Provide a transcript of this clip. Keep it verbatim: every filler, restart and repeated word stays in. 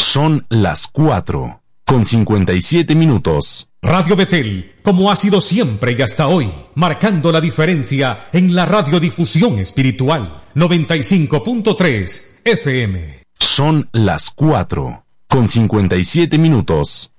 Son las cuatro, con cincuenta y siete minutos. Radio Betel, como ha sido siempre y hasta hoy, marcando la diferencia en la radiodifusión espiritual. noventa y cinco punto tres F M. Son las cuatro, con cincuenta y siete minutos.